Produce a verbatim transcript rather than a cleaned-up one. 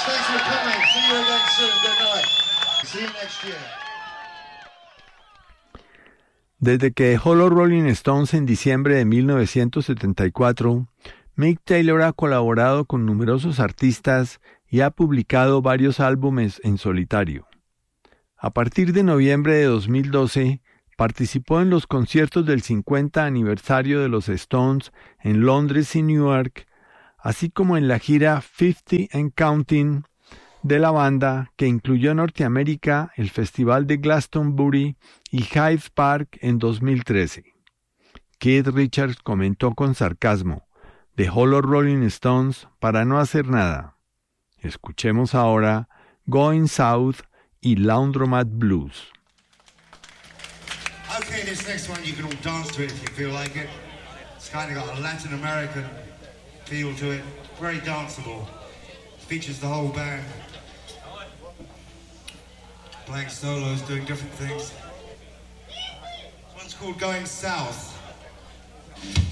Thanks for coming. See you again soon. Good night. See you next year. Desde que dejó los Rolling Stones en diciembre de mil novecientos setenta y cuatro, Mick Taylor ha colaborado con numerosos artistas y ha publicado varios álbumes en solitario. A partir de noviembre de dos mil doce, participó en los conciertos del cincuenta aniversario de los Stones en Londres y Newark, así como en la gira cincuenta and Counting de la banda, que incluyó en Norteamérica el Festival de Glastonbury y Hyde Park en dos mil trece. Keith Richards comentó con sarcasmo: dejó los Rolling Stones para no hacer nada. Escuchemos ahora Going South y Laundromat Blues. Okay, this next one you can all dance to it if you feel like it. It's kind of got a Latin American feel to it. Very danceable. Features the whole band. Playing solos, doing different things. This one's called Going South.